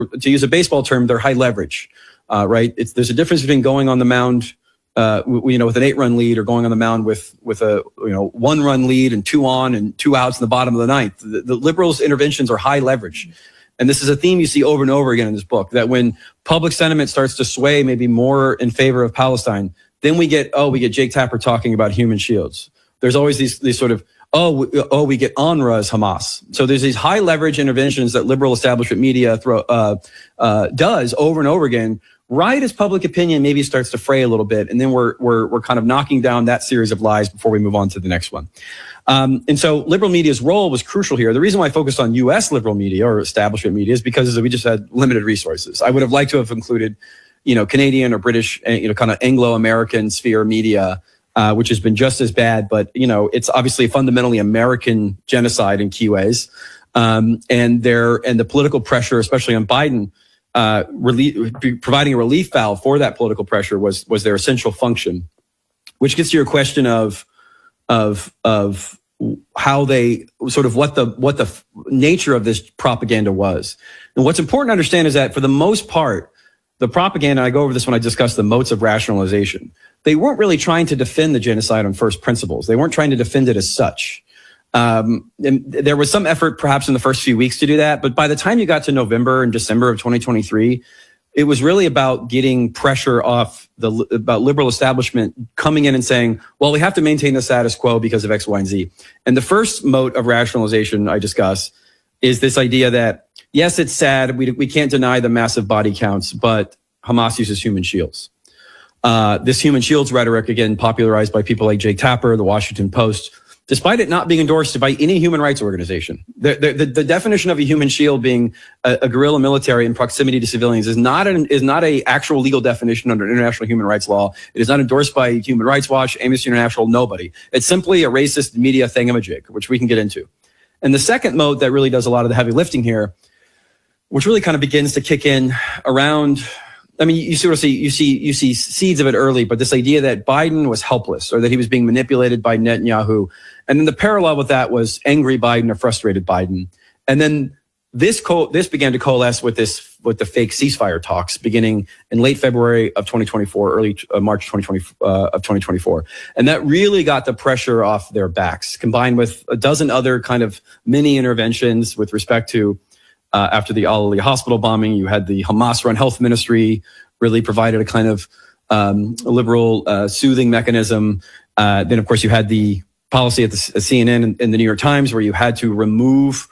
to use a baseball term, they're high leverage, right? There's a difference between going on the mound, with an 8-run lead, or going on the mound with a 1-run lead and 2 on and 2 outs in the bottom of the ninth. The liberals' interventions are high leverage. And this is a theme you see over and over again in this book, that when public sentiment starts to sway maybe more in favor of Palestine, then we get Jake Tapper talking about human shields. There's always these sort of, we get UNRWA as Hamas. So there's these high leverage interventions that liberal establishment media does over and over again, right as public opinion maybe starts to fray a little bit. And then we're kind of knocking down that series of lies before we move on to the next one. And so liberal media's role was crucial here. The reason why I focused on U.S. liberal media or establishment media is because we just had limited resources. I would have liked to have included, Canadian or British, kind of Anglo-American sphere media, which has been just as bad, but it's obviously a fundamentally American genocide in key ways. And the political pressure, especially on Biden, providing a relief valve for that political pressure was their essential function, which gets to your question of how they sort of what the nature of this propaganda was. And what's important to understand is that for the most part, the propaganda, I go over this when I discuss the modes of rationalization, they weren't really trying to defend the genocide on first principles. They weren't trying to defend it as such. And there was some effort perhaps in the first few weeks to do that. But by the time you got to November and December of 2023, it was really about getting pressure off about liberal establishment coming in and saying, well, we have to maintain the status quo because of X, Y, and Z. And the first mode of rationalization I discuss is this idea that, yes, it's sad. We can't deny the massive body counts, but Hamas uses human shields. This human shields rhetoric, again, popularized by people like Jake Tapper, the Washington Post, despite it not being endorsed by any human rights organization. The definition of a human shield being a guerrilla military in proximity to civilians is not a actual legal definition under international human rights law. It is not endorsed by Human Rights Watch, Amnesty International, nobody. It's simply a racist media thingamajig, which we can get into. And the second mode that really does a lot of the heavy lifting here, which really kind of begins to kick in around, I mean, you see seeds of it early, but this idea that Biden was helpless or that he was being manipulated by Netanyahu. And then the parallel with that was angry Biden or frustrated Biden. And then this began to coalesce with the fake ceasefire talks beginning in late February of 2024, early March 2024. And that really got the pressure off their backs, combined with a dozen other kind of mini interventions with respect to after the Al-Ali hospital bombing. You had the Hamas-run health ministry really provided a kind of liberal soothing mechanism. Then, of course, you had the policy at the CNN and the New York Times where you had to remove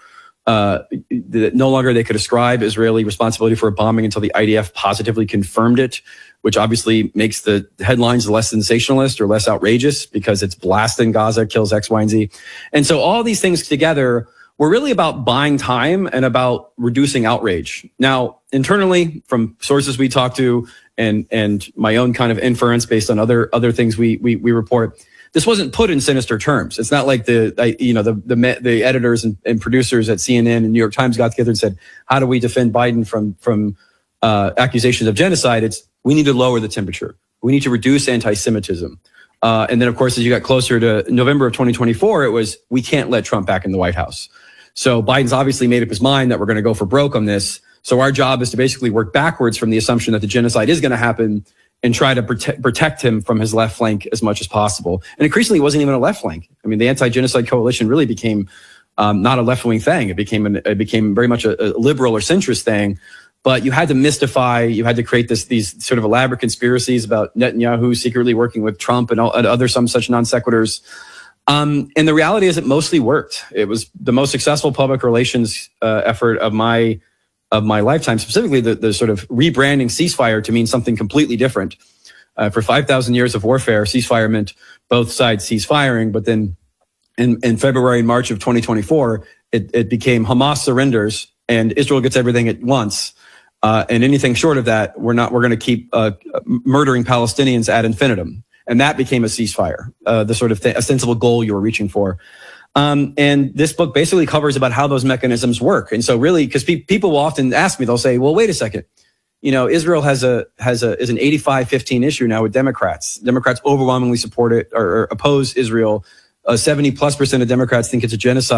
no longer they could ascribe Israeli responsibility for a bombing until the IDF positively confirmed it, which obviously makes the headlines less sensationalist or less outrageous because it's blast in Gaza, kills X, Y, and Z. And so all these things together were really about buying time and about reducing outrage. Now, internally, from sources we talk to and my own kind of inference based on other things we report, this wasn't put in sinister terms. It's not like the editors and producers at CNN and New York Times got together and said, how do we defend Biden from accusations of genocide? It's, we need to lower the temperature. We need to reduce anti-Semitism. And then, of course, as you got closer to November of 2024, it was, we can't let Trump back in the White House. So Biden's obviously made up his mind that we're going to go for broke on this. So our job is to basically work backwards from the assumption that the genocide is going to happen and try to protect him from his left flank as much as possible. And increasingly, it wasn't even a left flank. I mean, the Anti-Genocide Coalition really became not a left-wing thing. It became very much a liberal or centrist thing. But you had to mystify, you had to create these sort of elaborate conspiracies about Netanyahu secretly working with Trump and other some such non sequiturs. And the reality is it mostly worked. It was the most successful public relations effort of my lifetime, specifically the sort of rebranding ceasefire to mean something completely different. For 5,000 years of warfare, ceasefire meant both sides cease firing. But then in February and March of 2024, it became Hamas surrenders and Israel gets everything at once. And anything short of that, we're going to keep murdering Palestinians ad infinitum. And that became a ceasefire, the sort of ostensible goal you were reaching for. And this book basically covers about how those mechanisms work. And so really, because people will often ask me, they'll say, well, wait a second. You know, Israel is an 85-15 issue now with Democrats. Democrats overwhelmingly support it or oppose Israel. 70+% of Democrats think it's a genocide.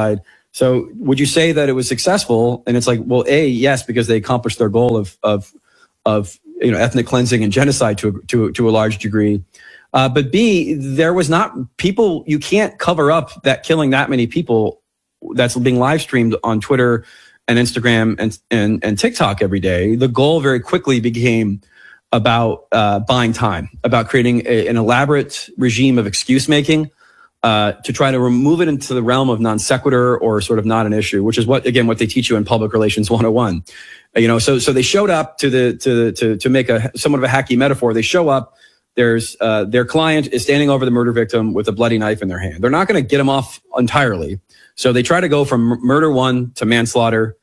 So would you say that it was successful? And it's like, well, A, yes, because they accomplished their goal of ethnic cleansing and genocide to a large degree. But B, there was not people, you can't cover up that killing that many people that's being live streamed on Twitter and Instagram and TikTok every day. The goal very quickly became about buying time, about creating an elaborate regime of excuse making to try to remove it into the realm of non sequitur or sort of not an issue, which is what they teach you in Public Relations 101. So they showed up to make somewhat of a hacky metaphor. They show up. There's their client is standing over the murder victim with a bloody knife in their hand. They're not going to get him off entirely. So they try to go from murder one to manslaughter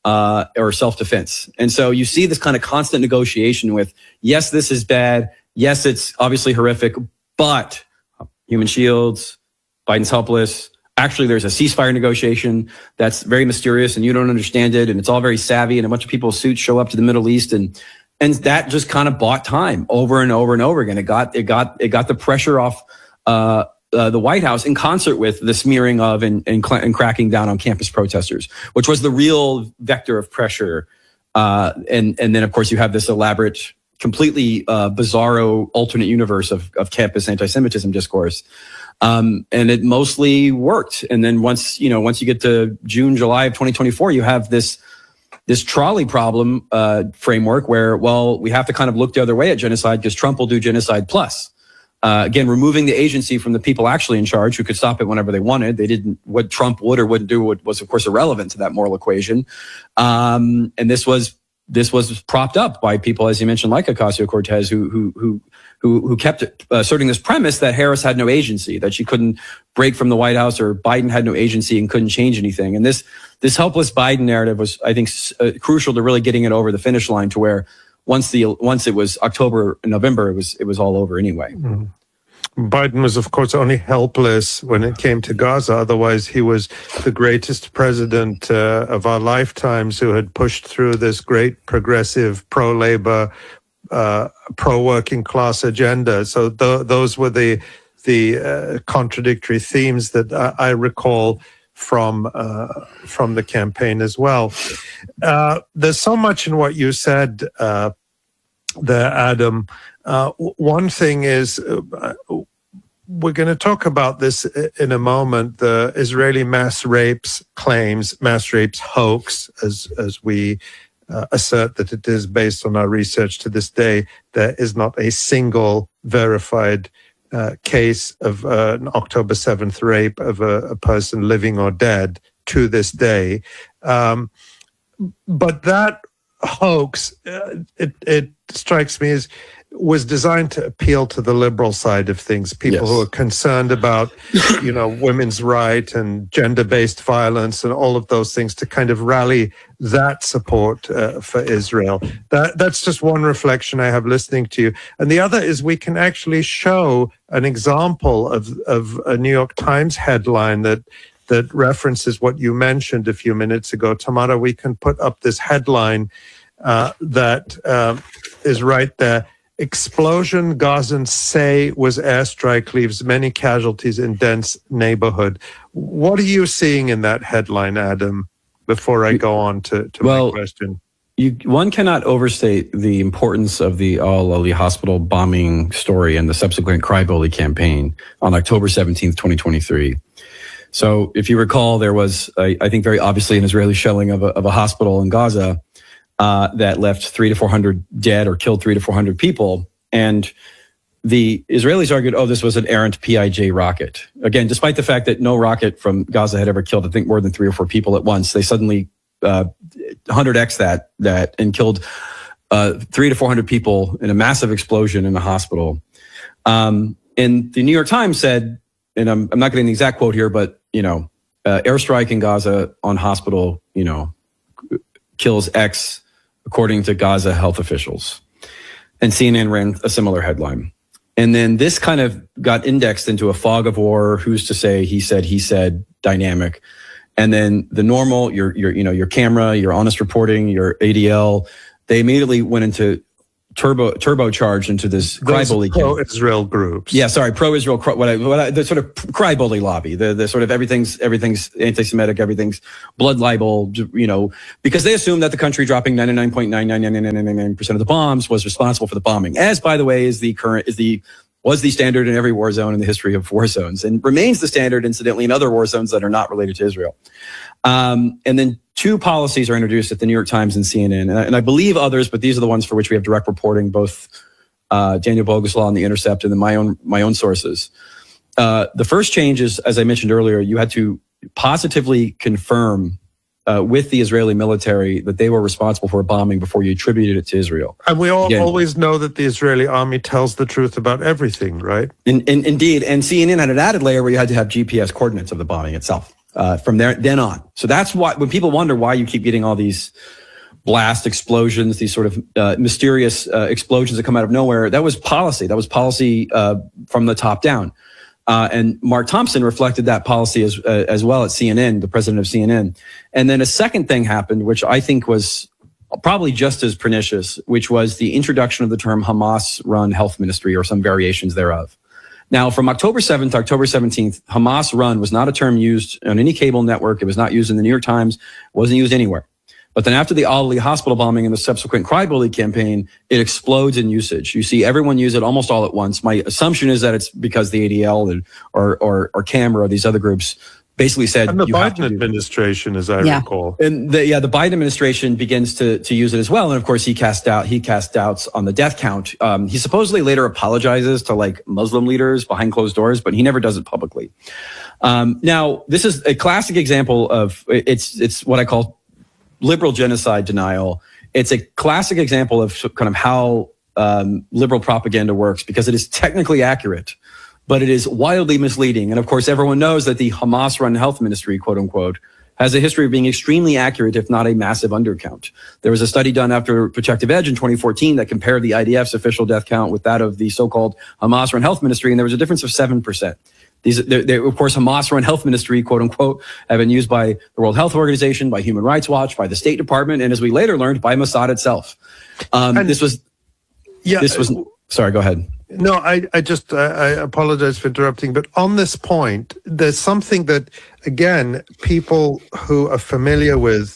or self-defense. And so you see this kind of constant negotiation with, yes, this is bad. Yes, it's obviously horrific, but human shields, Biden's helpless. Actually, there's a ceasefire negotiation that's very mysterious and you don't understand it. And it's all very savvy. And a bunch of people in suits show up to the Middle East and that just kind of bought time over and over and over again. It got the pressure off the White House in concert with the smearing of and cracking down on campus protesters, which was the real vector of pressure. And then, of course, you have this elaborate, completely bizarro alternate universe of campus anti-Semitism discourse. And it mostly worked. And then once you get to June, July of 2024, you have this trolley problem framework where, well, we have to kind of look the other way at genocide because Trump will do genocide plus. Again, removing the agency from the people actually in charge who could stop it whenever they wanted. They didn't, what Trump would or wouldn't do was of course irrelevant to that moral equation. And this was propped up by people, as you mentioned, like Ocasio-Cortez, who kept asserting this premise that Harris had no agency, that she couldn't break from the White House, or Biden had no agency and couldn't change anything. And this helpless Biden narrative was, I think, crucial to really getting it over the finish line, to where once it was October and November, it was all over anyway. Mm-hmm. Biden was, of course, only helpless when it came to Gaza. Otherwise, he was the greatest president of our lifetimes, who had pushed through this great progressive pro-labor, pro-working class agenda. So those were the contradictory themes that I recall from the campaign as well. There's so much in what you said there, Adam. One thing is, we're going to talk about this in a moment, the Israeli mass rapes hoax, as we assert that it is based on our research to this day. There is not a single verified case of an October 7th rape of a person living or dead to this day. But that hoax, it strikes me as, was designed to appeal to the liberal side of things, people yes. who are concerned about, women's right and gender-based violence and all of those things, to kind of rally that support for Israel. That's just one reflection I have listening to you. And the other is, we can actually show an example of a New York Times headline that references what you mentioned a few minutes ago. Tamara, we can put up this headline that is right there. Explosion, Gazans say, was airstrike, leaves many casualties in dense neighborhood. What are you seeing in that headline, Adam, before I go on to my question? One cannot overstate the importance of the Al-Ali Hospital bombing story and the subsequent Crybaby campaign on October 17th, 2023. So if you recall, there was, I think very obviously, an Israeli shelling of a hospital in Gaza that left 300 to 400 dead, or killed 300 to 400 people. And the Israelis argued, this was an errant PIJ rocket. Again, despite the fact that no rocket from Gaza had ever killed, I think, more than 3 or 4 people at once, they suddenly 100x that and killed 300 to 400 people in a massive explosion in a hospital. And the New York Times said, and I'm not getting the exact quote here, but airstrike in Gaza on hospital, kills X, according to Gaza health officials. And CNN ran a similar headline. And then this kind of got indexed into a fog of war, who's to say, he said dynamic. And then the normal, your camera, your honest reporting, your ADL, they immediately went into turbocharged into this cry-bully pro-Israel groups. Yeah, sorry, pro-Israel, the sort of cry-bully lobby, the sort of everything's anti-Semitic, everything's blood libel, because they assume that the country dropping 99.99999% of the bombs was responsible for the bombing, as by the way was the standard in every war zone in the history of war zones, and remains the standard, incidentally, in other war zones that are not related to Israel. And then two policies are introduced at the New York Times and CNN, and I believe others, but these are the ones for which we have direct reporting, both Daniel Boguslaw and The Intercept, and then my own sources. The first change is, as I mentioned earlier, you had to positively confirm with the Israeli military that they were responsible for a bombing before you attributed it to Israel. And we always know that the Israeli army tells the truth about everything, right? Indeed. And CNN had an added layer where you had to have GPS coordinates of the bombing itself from then on. So that's why, when people wonder why you keep getting all these blast explosions, these sort of mysterious explosions that come out of nowhere, that was policy. That was policy from the top down. And Mark Thompson reflected that policy as well at CNN, the president of CNN. And then a second thing happened, which I think was probably just as pernicious, which was the introduction of the term Hamas-run health ministry, or some variations thereof. Now, from October 7th to October 17th, Hamas-run was not a term used on any cable network. It was not used in the New York Times. It wasn't used anywhere. But then after the Al-Ali hospital bombing and the subsequent cry-bully campaign, it explodes in usage. You see everyone use it almost all at once. My assumption is that it's because the ADL or CAM or these other groups basically said, and the Biden administration, as I recall. And the Biden administration begins to use it as well. And of course, he cast doubts on the death count. He supposedly later apologizes to like Muslim leaders behind closed doors, but he never does it publicly. Now, this is a classic example of it's what I call liberal genocide denial. It's a classic example of kind of how liberal propaganda works, because it is technically accurate, but it is wildly misleading. And of course, everyone knows that the Hamas-run health ministry, quote unquote, has a history of being extremely accurate, if not a massive undercount. There was a study done after Protective Edge in 2014 that compared the IDF's official death count with that of the so-called Hamas-run health ministry, and there was a difference of 7%. Of course, Hamas-run health ministry, quote unquote, have been used by the World Health Organization, by Human Rights Watch, by the State Department, and as we later learned, by Mossad itself. Sorry, go ahead. No, I apologize for interrupting, but on this point, there's something that, again, people who are familiar with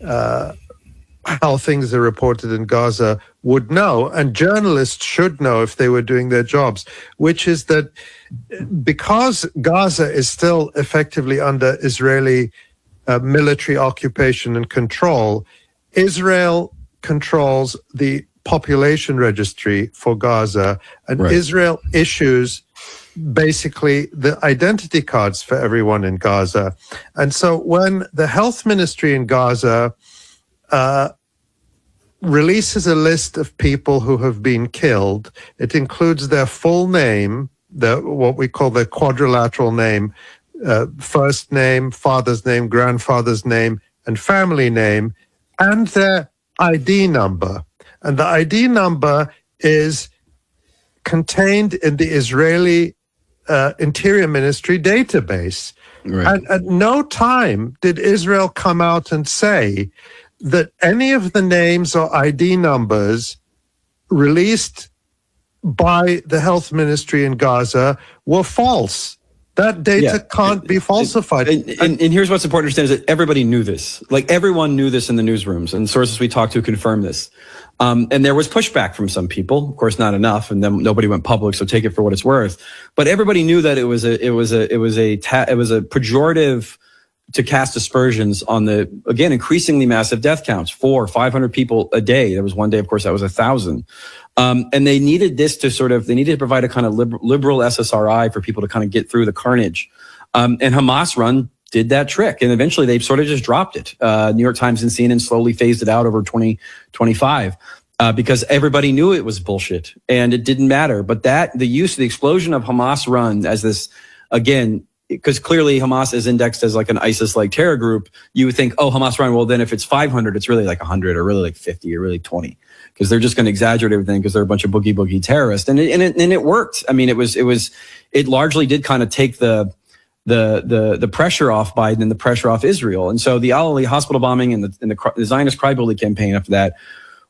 how things are reported in Gaza would know, and journalists should know if they were doing their jobs, which is that because Gaza is still effectively under Israeli military occupation and control, Israel controls the population registry for Gaza, and right. Israel issues basically the identity cards for everyone in Gaza. And so when the health ministry in Gaza releases a list of people who have been killed, it includes their full name, what we call their quadrilateral name, first name, father's name, grandfather's name, and family name, and their ID number. And the ID number is contained in the Israeli Interior Ministry database. Right. And at no time did Israel come out and say that any of the names or ID numbers released by the health ministry in Gaza were false. That data can't be falsified. And here's what's important to understand is that everybody knew this. Like everyone knew this in the newsrooms, and sources we talked to confirmed this. And there was pushback from some people, of course, not enough, and then nobody went public, so take it for what it's worth. But everybody knew that it was a pejorative to cast aspersions on the, again, increasingly massive death counts, 400 or 500 people a day. There was one day, of course, that was 1,000. And they needed this to they needed to provide a kind of liberal SSRI for people to kind of get through the carnage. And Hamas-run did that trick. And eventually they sort of just dropped it. New York Times and CNN slowly phased it out over 2025 because everybody knew it was bullshit and it didn't matter. But the explosion of Hamas-run as this, again, because clearly Hamas is indexed as like an ISIS-like terror group, you would think, oh, Hamas-run, well, then if it's 500, it's really like 100 or really like 50 or really 20. Because they're just going to exaggerate everything because they're a bunch of boogie terrorists, and it worked. I mean, it largely did kind of take the pressure off Biden and the pressure off Israel. And so the Al-Ali hospital bombing and the Zionist cry-bully campaign after that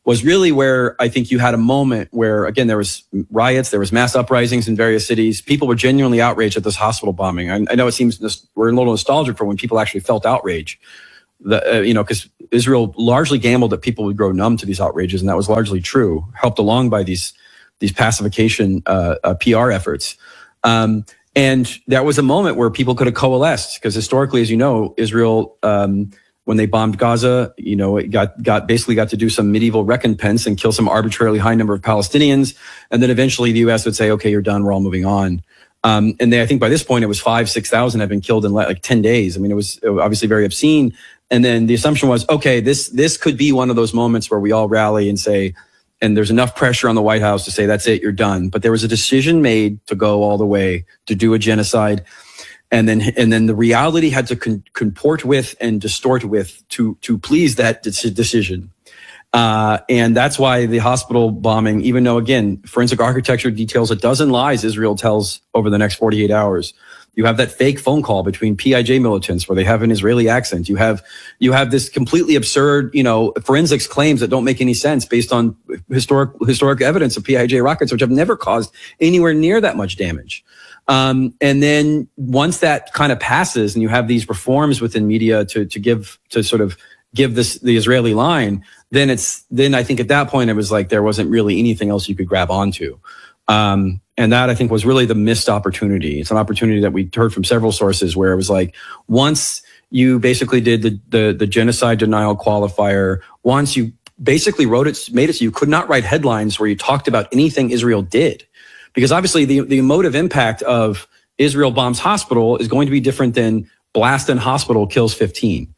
was really where I think you had a moment where, again, there was riots, there was mass uprisings in various cities. People were genuinely outraged at this hospital bombing. I know it seems we're a little nostalgic for when people actually felt outrage. Because Israel largely gambled that people would grow numb to these outrages, and that was largely true, helped along by these pacification PR efforts. And that was a moment where people could have coalesced, because historically, as you know, Israel, when they bombed Gaza, it got to do some medieval recompense and kill some arbitrarily high number of Palestinians. And then eventually the U.S. would say, okay, you're done. We're all moving on. And I think by this point, it was 6,000 had been killed in like 10 days. I mean, it was obviously very obscene. And then the assumption was, okay, this could be one of those moments where we all rally and say, and there's enough pressure on the White House to say, that's it, you're done. But there was a decision made to go all the way, to do a genocide. And then the reality had to comport with and distort with to please that decision. And that's why the hospital bombing, even though, again, forensic architecture details a dozen lies Israel tells over the next 48 hours. You have that fake phone call between PIJ militants where they have an Israeli accent. You have this completely absurd, forensics claims that don't make any sense based on historic evidence of PIJ rockets, which have never caused anywhere near that much damage. And then once that kind of passes and you have these reforms within media to sort of give the Israeli line, then I think at that point it was like there wasn't really anything else you could grab onto. And that I think was really the missed opportunity. It's an opportunity that we heard from several sources where it was like, once you basically did the genocide denial qualifier, once you basically made it so you could not write headlines where you talked about anything Israel did. Because obviously the emotive impact of Israel bombs hospital is going to be different than blast in hospital kills 15.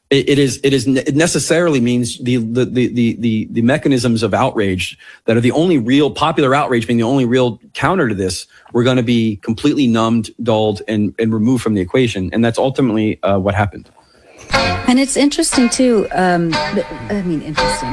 It necessarily means the mechanisms of outrage that are the only real popular outrage, being the only real counter to this, we're going to be completely numbed, dulled, and removed from the equation. And that's ultimately what happened. And it's interesting too. Interesting.